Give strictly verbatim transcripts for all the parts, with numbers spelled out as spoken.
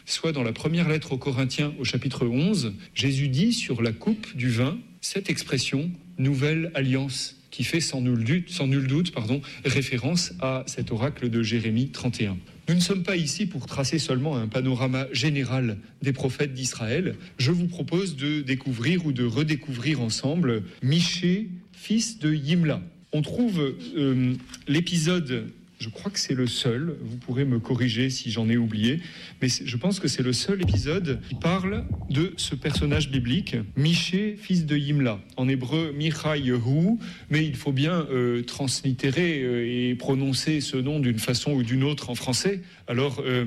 soit dans la première lettre aux Corinthiens au chapitre onze, Jésus dit sur la coupe du vin cette expression « nouvelle alliance » qui fait sans nul doute, sans nul doute pardon, référence à cet oracle de Jérémie trente et un. Nous ne sommes pas ici pour tracer seulement un panorama général des prophètes d'Israël. Je vous propose de découvrir ou de redécouvrir ensemble Michée, fils de Yimla. On trouve euh, l'épisode... Je crois que c'est le seul, vous pourrez me corriger si j'en ai oublié, mais je pense que c'est le seul épisode qui parle de ce personnage biblique, Michée, fils de Yimla. En hébreu, Micha-Yehu, mais il faut bien euh, translittérer euh, et prononcer ce nom d'une façon ou d'une autre en français. Alors, euh,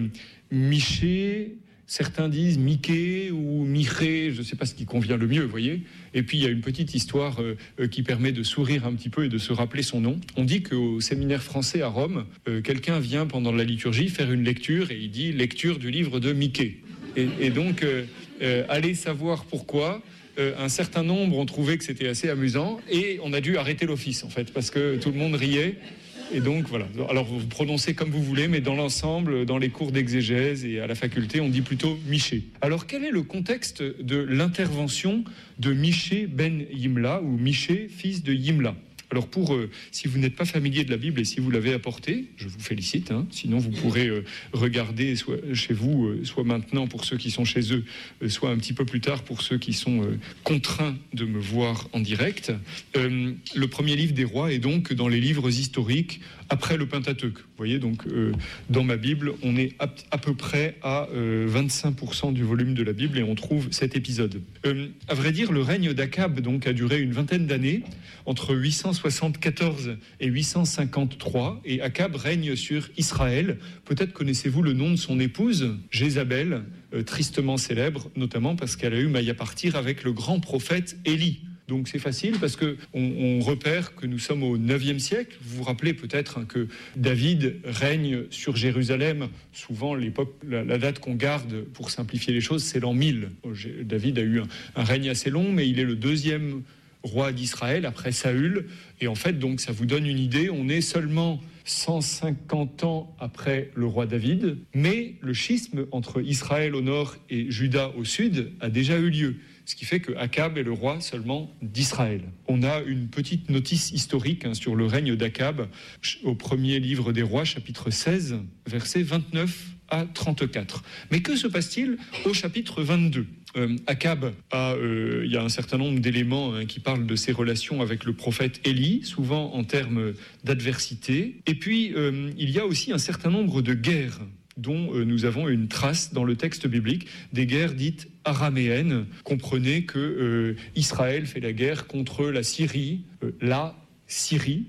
Michée... Certains disent Miché ou Miché, je ne sais pas ce qui convient le mieux, vous voyez. Et puis il y a une petite histoire euh, qui permet de sourire un petit peu et de se rappeler son nom. On dit qu'au séminaire français à Rome, euh, quelqu'un vient pendant la liturgie faire une lecture et il dit lecture du livre de Miché. Et, et donc, euh, euh, allez savoir pourquoi. Euh, un certain nombre ont trouvé que c'était assez amusant et on a dû arrêter l'office en fait parce que tout le monde riait. Et donc voilà, alors vous prononcez comme vous voulez, mais dans l'ensemble, dans les cours d'exégèse et à la faculté, on dit plutôt Michée. Alors quel est le contexte de l'intervention de Michée ben Yimla, ou Michée, fils de Yimla ? Alors pour, euh, si vous n'êtes pas familier de la Bible et si vous l'avez apportée, je vous félicite, hein, sinon vous pourrez euh, regarder soit chez vous, euh, soit maintenant pour ceux qui sont chez eux, euh, soit un petit peu plus tard pour ceux qui sont euh, contraints de me voir en direct. Euh, le premier livre des rois est donc dans les livres historiques après le Pentateuque. Vous voyez, donc euh, dans ma Bible, on est à, à peu près à euh, vingt-cinq pour cent du volume de la Bible et on trouve cet épisode. Euh, à vrai dire, le règne d'Akab donc, a duré une vingtaine d'années, entre huit cent soixante-quatorze et huit cent cinquante-trois, et Akab règne sur Israël. Peut-être connaissez-vous le nom de son épouse, Jézabel, euh, tristement célèbre, notamment parce qu'elle a eu maille à partir avec le grand prophète Élie. Donc c'est facile parce qu'on on repère que nous sommes au neuvième siècle. Vous vous rappelez peut-être hein, que David règne sur Jérusalem. Souvent, l'époque, la, la date qu'on garde pour simplifier les choses, c'est l'an mille. David a eu un, un règne assez long, mais il est le deuxième roi d'Israël après Saül. Et en fait, donc, ça vous donne une idée. On est seulement cent cinquante ans après le roi David, mais le schisme entre Israël au nord et Juda au sud a déjà eu lieu. Ce qui fait que Akab est le roi seulement d'Israël. On a une petite notice historique hein, sur le règne d'Akab au premier livre des rois, chapitre seize, versets vingt-neuf à trente-quatre. Mais que se passe-t-il au chapitre vingt-deux ? Euh, Akab, a, euh, il y a un certain nombre d'éléments hein, qui parlent de ses relations avec le prophète Élie, souvent en termes d'adversité. Et puis, euh, il y a aussi un certain nombre de guerres dont euh, nous avons une trace dans le texte biblique, des guerres dites araméennes. Comprenez que euh, Israël fait la guerre contre la Syrie, euh, la Syrie,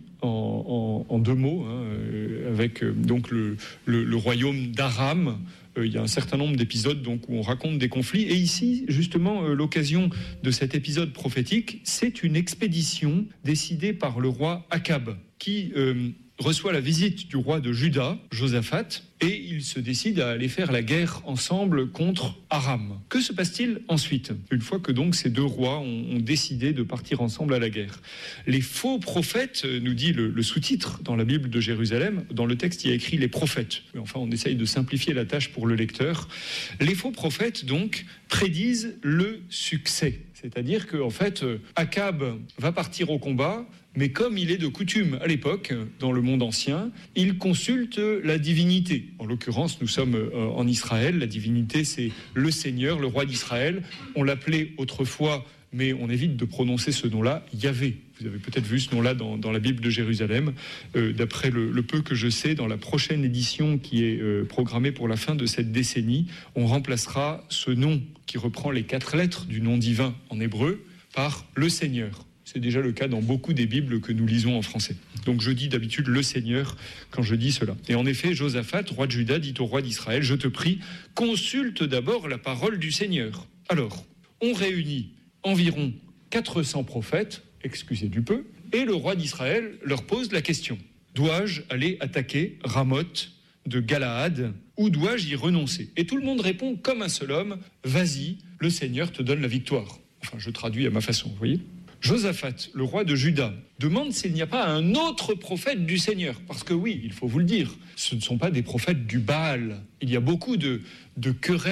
en, en, en deux mots, hein, euh, avec euh, donc le, le, le royaume d'Aram. Euh, il y a un certain nombre d'épisodes donc, où on raconte des conflits. Et ici, justement, euh, l'occasion de cet épisode prophétique, c'est une expédition décidée par le roi Akab, qui euh, reçoit la visite du roi de Juda, Josaphat, et il se décide à aller faire la guerre ensemble contre Aram. Que se passe-t-il ensuite, une fois que donc ces deux rois ont, ont décidé de partir ensemble à la guerre ? Les faux prophètes, nous dit le, le sous-titre dans la Bible de Jérusalem, dans le texte il y a écrit les prophètes. Mais enfin, on essaye de simplifier la tâche pour le lecteur. Les faux prophètes, donc, prédisent le succès. C'est-à-dire qu'en fait, Akab va partir au combat, mais comme il est de coutume à l'époque, dans le monde ancien, il consulte la divinité. En l'occurrence, nous sommes en Israël, la divinité c'est le Seigneur, le roi d'Israël. On l'appelait autrefois, mais on évite de prononcer ce nom-là, Yahvé. Vous avez peut-être vu ce nom-là dans, dans la Bible de Jérusalem. Euh, d'après le, le peu que je sais, dans la prochaine édition qui est euh, programmée pour la fin de cette décennie, on remplacera ce nom qui reprend les quatre lettres du nom divin en hébreu par le Seigneur. C'est déjà le cas dans beaucoup des Bibles que nous lisons en français. Donc je dis d'habitude le Seigneur quand je dis cela. Et en effet, Josaphat, roi de Juda, dit au roi d'Israël, « Je te prie, consulte d'abord la parole du Seigneur. » Alors, on réunit environ quatre cents prophètes, excusez du peu, et le roi d'Israël leur pose la question. Dois-je aller attaquer Ramoth de Galaad ou dois-je y renoncer ? Et tout le monde répond comme un seul homme, « Vas-y, le Seigneur te donne la victoire. » Enfin, je traduis à ma façon, vous voyez ? Josaphat, le roi de Juda, demande s'il n'y a pas un autre prophète du Seigneur. Parce que oui, il faut vous le dire, ce ne sont pas des prophètes du Baal. Il y a beaucoup de, de querelles